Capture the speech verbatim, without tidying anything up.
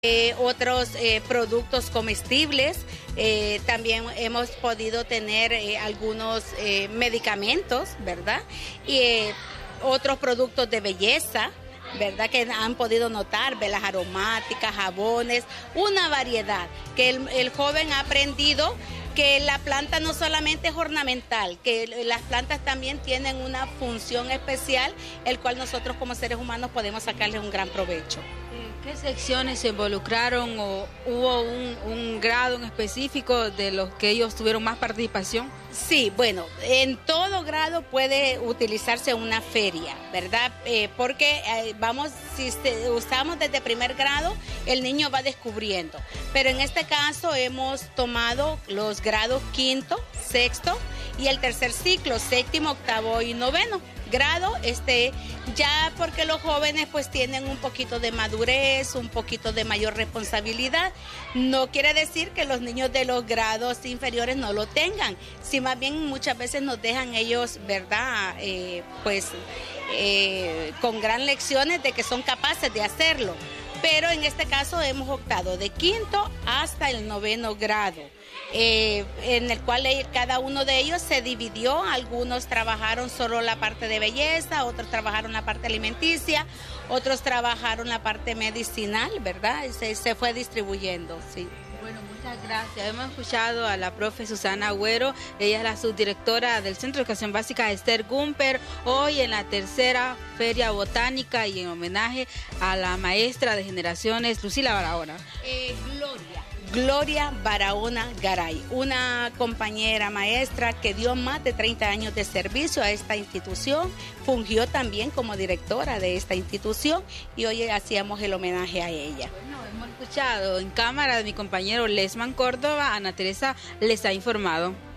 Eh, otros eh, productos comestibles, eh, también hemos podido tener eh, algunos eh, medicamentos, ¿verdad? Y eh, otros productos de belleza, ¿verdad? Que han podido notar, velas aromáticas, jabones, una variedad, que el, el joven ha aprendido que la planta no solamente es ornamental, que las plantas también tienen una función especial, el cual nosotros como seres humanos podemos sacarle un gran provecho. ¿Qué secciones se involucraron o hubo un, un grado en específico de los que ellos tuvieron más participación? Sí, bueno, en todo grado puede utilizarse una feria, ¿verdad? Eh, porque eh, vamos, si este, usamos desde primer grado, el niño va descubriendo. Pero en este caso hemos tomado los grados quinto, sexto y el tercer ciclo, séptimo, octavo y noveno grado, este, ya porque los jóvenes pues tienen un poquito de madurez, un poquito de mayor responsabilidad. No quiere decir que los niños de los grados inferiores no lo tengan, si más bien muchas veces nos dejan ellos, ¿verdad? Eh, pues eh, con gran lecciones de que son capaces de hacerlo. Pero en este caso hemos optado de quinto hasta el noveno grado, eh, en el cual cada uno de ellos se dividió. Algunos trabajaron solo la parte de belleza, otros trabajaron la parte alimenticia, otros trabajaron la parte medicinal, ¿verdad? Se, se fue distribuyendo, sí. Bueno, muchas gracias. Hemos escuchado a la profe Susana Agüero, ella es la subdirectora del Centro de Educación Básica Esther Gumper, hoy en la tercera Feria Botánica y en homenaje a la maestra de generaciones, Lucila Barahona. Eh, Gloria. Gloria Barahona Garay, una compañera maestra que dio más de treinta años de servicio a esta institución, fungió también como directora de esta institución y hoy hacíamos el homenaje a ella. Bueno, hemos escuchado en cámara de mi compañero Lesman Córdoba, Ana Teresa les ha informado.